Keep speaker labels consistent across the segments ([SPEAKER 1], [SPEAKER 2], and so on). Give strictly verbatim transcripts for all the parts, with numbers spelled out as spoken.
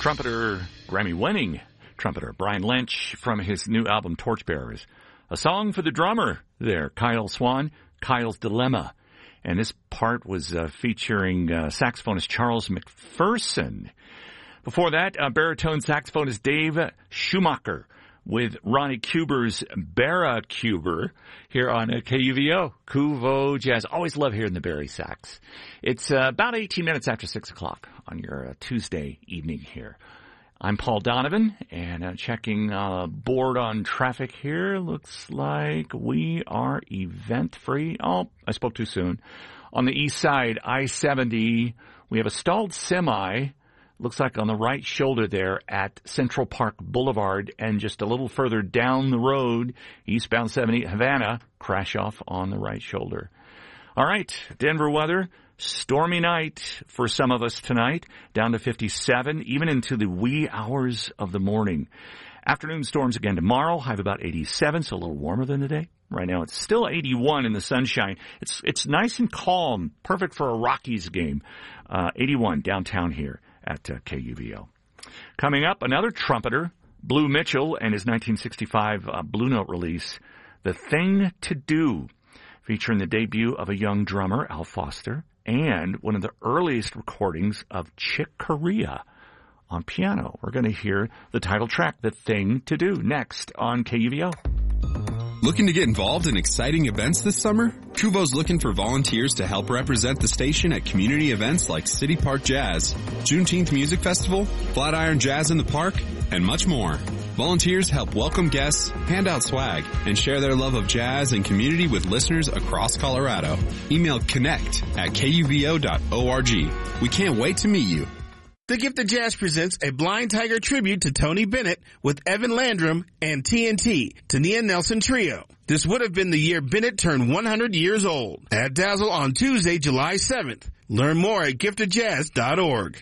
[SPEAKER 1] trumpeter, Grammy-winning trumpeter Brian Lynch from his new album Torchbearers. A song for the drummer there, Kyle Swan, Kyle's Dilemma. And this part was uh, featuring uh, saxophonist Charles McPherson. Before that, uh, baritone saxophonist Dave Schumacher with Ronnie Cuber's Barra Cuber here on uh, K U V O, Kuvo Jazz. Always love hearing the Barry sax. It's uh, about eighteen minutes after six o'clock on your uh, Tuesday evening here. I'm Paul Donovan, and uh, checking uh, board on traffic here. Looks like we are event-free. Oh, I spoke too soon. On the east side, I seventy, we have a stalled semi. Looks like on the right shoulder there at Central Park Boulevard, and just a little further down the road, eastbound seventy, Havana, crash off on the right shoulder. All right, Denver weather. Stormy night for some of us tonight, down to fifty-seven, even into the wee hours of the morning. Afternoon storms again tomorrow, high of about eighty-seven, so a little warmer than today. Right now it's still eighty-one in the sunshine. It's it's nice and calm, perfect for a Rockies game. Uh, eighty-one downtown here at uh, K U V O. Coming up, another trumpeter, Blue Mitchell, and his nineteen sixty-five uh, Blue Note release, The Thing to Do, featuring the debut of a young drummer, Al Foster, and one of the earliest recordings of Chick Corea on piano. We're going to hear the title track, The Thing to Do, next on K U V O.
[SPEAKER 2] Looking to get involved in exciting events this summer? Kuvo's looking for volunteers to help represent the station at community events like City Park Jazz, Juneteenth Music Festival, Flatiron Jazz in the Park, and much more. Volunteers help welcome guests, hand out swag, and share their love of jazz and community with listeners across Colorado. Email connect at K U V O dot org. We can't wait to meet you.
[SPEAKER 3] The Gift of Jazz presents a Blind Tiger tribute to Tony Bennett with Evan Landrum and T N T, Tania Nelson Trio. This would have been the year Bennett turned one hundred years old. At Dazzle on Tuesday, July seventh. Learn more at gift of jazz dot org.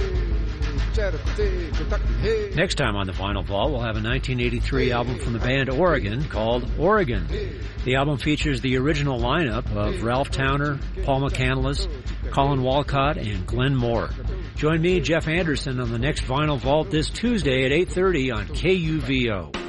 [SPEAKER 4] Next time on the Vinyl Vault, we'll have a nineteen eighty-three album from the band Oregon called Oregon. The album features the original lineup of Ralph Towner, Paul McCandless, Colin Walcott, and Glenn Moore. Join me, Jeff Anderson, on the next Vinyl Vault this Tuesday at eight thirty on K U V O.